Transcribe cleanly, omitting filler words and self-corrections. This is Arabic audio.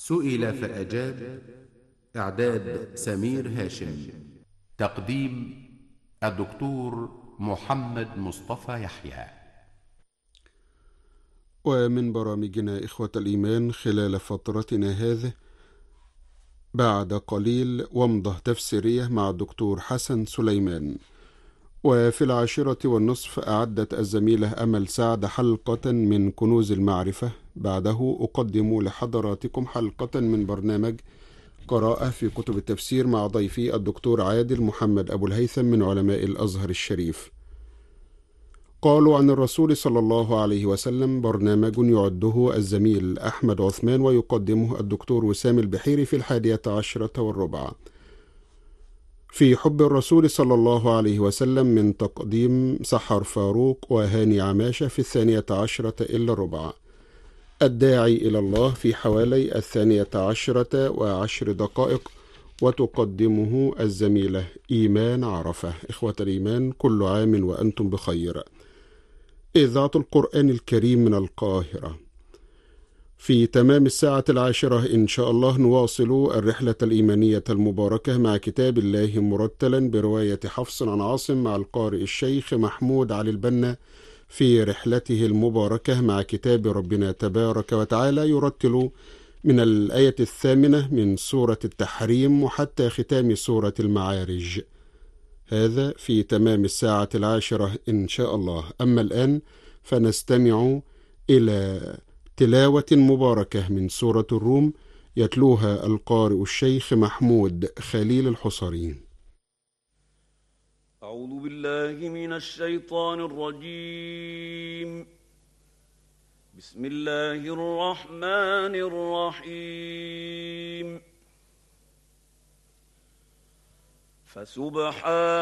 سئل فأجاب. إعداد سمير هاشم. تقديم الدكتور محمد مصطفى يحيى. ومن برامجنا إخوة الإيمان خلال فترتنا هذه بعد قليل ومضة تفسيرية مع الدكتور حسن سليمان. وفي 10:30 أعدت الزميلة أمل سعد حلقة من كنوز المعرفة. بعده أقدم لحضراتكم حلقة من برنامج قراءة في كتب التفسير مع ضيفي الدكتور عادل محمد أبو الهيثم من علماء الأزهر الشريف. قالوا عن الرسول صلى الله عليه وسلم برنامج يعده الزميل أحمد عثمان ويقدمه الدكتور وسام البحيري في 11:15. في حب الرسول صلى الله عليه وسلم من تقديم سحر فاروق وهاني عماشة في 12:10 الداعي إلى الله في حوالي 12:10 وتقدمه الزميلة إيمان عرفة. إخوة الإيمان، كل عام وأنتم بخير. إذاعة القرآن الكريم من القاهرة. في تمام 10:10 إن شاء الله نواصل الرحلة الإيمانية المباركة مع كتاب الله مرتلا برواية حفص عن عاصم مع القارئ الشيخ محمود علي البنا في رحلته المباركة مع كتاب ربنا تبارك وتعالى، يرتل من الآية 8 من سورة التحريم وحتى ختام سورة المعارج. هذا في تمام 10:10 إن شاء الله. أما الآن فنستمع إلى تلاوة مباركة من سورة الروم يتلوها القارئ الشيخ محمود خليل الحصري. أعوذ بالله من الشيطان الرجيم. بسم الله الرحمن الرحيم. فسبحان